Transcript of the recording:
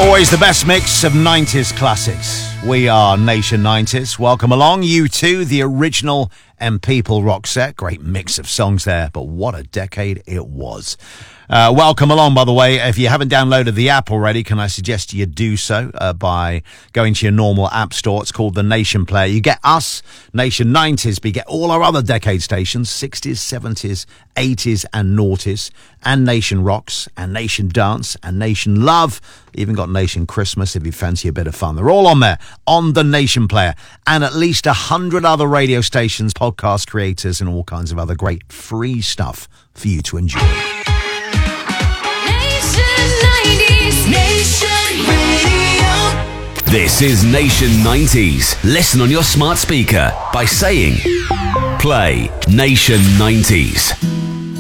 Always the best mix of 90s classics. We are Nation 90s. Welcome along, U2, the original and People rock set. Great mix of songs there, but what a decade it was. Welcome along, by the way. If you haven't downloaded the app already, can I suggest you do so by going to your normal app store. It's called the Nation Player. You get us, Nation 90s, but you get all our other decade stations, 60s, 70s, 80s and noughties, and Nation Rocks, and Nation Dance, and Nation Love. Even got Nation Christmas if you fancy a bit of fun. They're all on there, on the Nation Player, and at least 100 other radio stations, podcast creators, and all kinds of other great free stuff for you to enjoy. Nation Radio. This is Nation 90s. Listen on your smart speaker by saying, play Nation 90s.